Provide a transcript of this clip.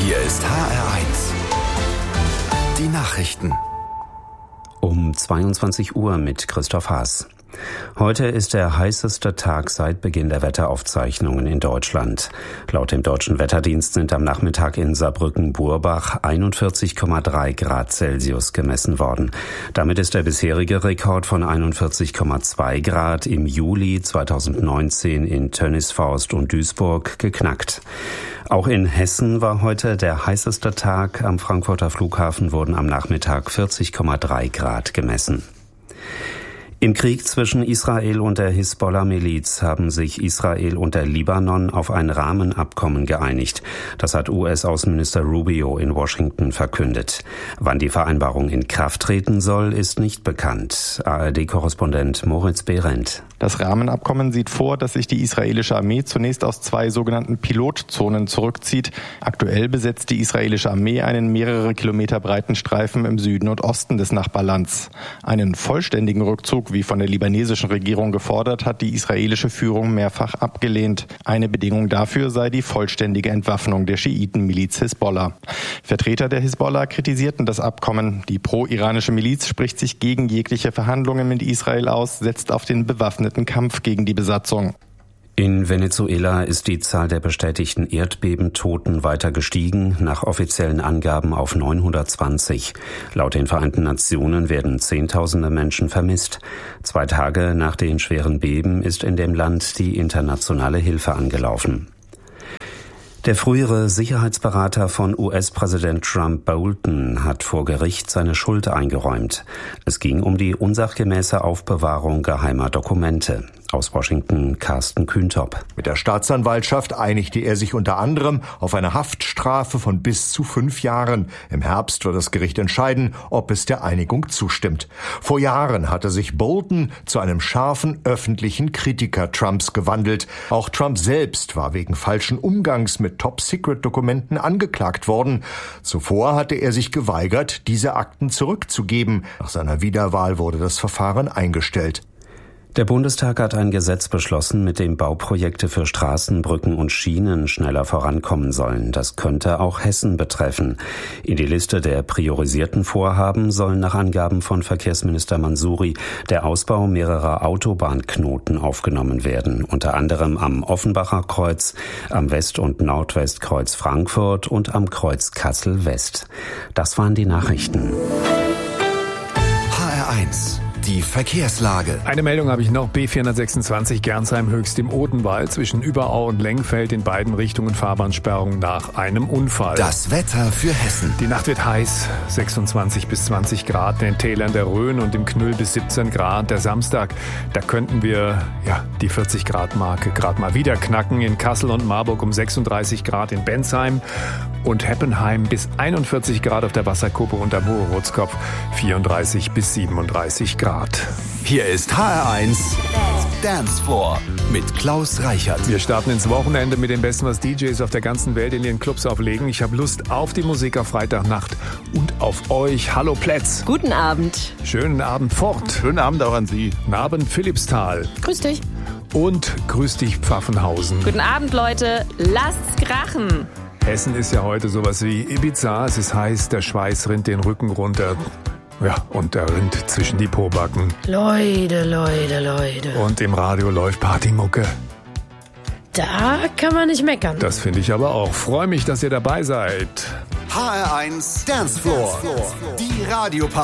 Hier ist HR1. Die Nachrichten. Um 22 Uhr mit Christoph Haas. Heute ist der heißeste Tag seit Beginn der Wetteraufzeichnungen in Deutschland. Laut dem Deutschen Wetterdienst sind am Nachmittag in Saarbrücken-Burbach 41,3 Grad Celsius gemessen worden. Damit ist der bisherige Rekord von 41,2 Grad im Juli 2019 in Tönnisforst und Duisburg geknackt. Auch in Hessen war heute der heißeste Tag. Am Frankfurter Flughafen wurden am Nachmittag 40,3 Grad gemessen. Im Krieg zwischen Israel und der Hisbollah-Miliz haben sich Israel und der Libanon auf ein Rahmenabkommen geeinigt. Das hat US-Außenminister Rubio in Washington verkündet. Wann die Vereinbarung in Kraft treten soll, ist nicht bekannt. ARD-Korrespondent Moritz Behrendt. Das Rahmenabkommen sieht vor, dass sich die israelische Armee zunächst aus 2 sogenannten Pilotzonen zurückzieht. Aktuell besetzt die israelische Armee einen mehrere Kilometer breiten Streifen im Süden und Osten des Nachbarlands. Einen vollständigen Rückzug, wie von der libanesischen Regierung gefordert, hat die israelische Führung mehrfach abgelehnt. Eine Bedingung dafür sei die vollständige Entwaffnung der Schiitenmiliz Hisbollah. Vertreter der Hisbollah kritisierten das Abkommen. Die pro-iranische Miliz spricht sich gegen jegliche Verhandlungen mit Israel aus, setzt auf den bewaffneten Kampf gegen die Besatzung. In Venezuela ist die Zahl der bestätigten Erdbebentoten weiter gestiegen, nach offiziellen Angaben auf 920. Laut den Vereinten Nationen werden Zehntausende Menschen vermisst. 2 Tage nach den schweren Beben ist in dem Land die internationale Hilfe angelaufen. Der frühere Sicherheitsberater von US-Präsident Trump, Bolton, hat vor Gericht seine Schuld eingeräumt. Es ging um die unsachgemäße Aufbewahrung geheimer Dokumente. Aus Washington Carsten Kühntop. Mit der Staatsanwaltschaft einigte er sich unter anderem auf eine Haftstrafe von bis zu 5 Jahren. Im Herbst wird das Gericht entscheiden, ob es der Einigung zustimmt. Vor Jahren hatte sich Bolton zu einem scharfen öffentlichen Kritiker Trumps gewandelt. Auch Trump selbst war wegen falschen Umgangs mit Top-Secret-Dokumenten angeklagt worden. Zuvor hatte er sich geweigert, diese Akten zurückzugeben. Nach seiner Wiederwahl wurde das Verfahren eingestellt. Der Bundestag hat ein Gesetz beschlossen, mit dem Bauprojekte für Straßen, Brücken und Schienen schneller vorankommen sollen. Das könnte auch Hessen betreffen. In die Liste der priorisierten Vorhaben sollen nach Angaben von Verkehrsminister Mansouri der Ausbau mehrerer Autobahnknoten aufgenommen werden, unter anderem am Offenbacher Kreuz, am West- und Nordwestkreuz Frankfurt und am Kreuz Kassel-West. Das waren die Nachrichten. HR1. Die Verkehrslage. Eine Meldung habe ich noch. B426 Gernsheim-Höchst im Odenwald zwischen Überau und Lengfeld in beiden Richtungen Fahrbahnsperrung nach einem Unfall. Das Wetter für Hessen. Die Nacht wird heiß, 26 bis 20 Grad in den Tälern der Rhön und im Knüll bis 17 Grad. Der Samstag, da könnten wir die 40 Grad Marke gerade mal wieder knacken. In Kassel und Marburg um 36 Grad in Bensheim und Heppenheim bis 41 Grad auf der Wasserkuppe und am Hohe-Rotskopf 34 bis 37 Grad. Hier ist HR1 Dance Floor mit Klaus Reichert. Wir starten ins Wochenende mit dem Besten, was DJs auf der ganzen Welt in ihren Clubs auflegen. Ich habe Lust auf die Musik auf Freitagnacht und auf euch. Hallo Plätz. Guten Abend. Schönen Abend Fort. Schönen Abend auch an Sie. Guten Abend Philippsthal. Grüß dich. Und grüß dich Pfaffenhausen. Guten Abend, Leute. Lasst's krachen. Hessen ist ja heute sowas wie Ibiza. Es ist heiß, der Schweiß rinnt den Rücken runter. Ja, und der rinnt zwischen die Pobacken. Leute. Und im Radio läuft Partymucke. Da kann man nicht meckern. Das finde ich aber auch. Freue mich, dass ihr dabei seid. HR1 Dance Floor. Die Radioparty.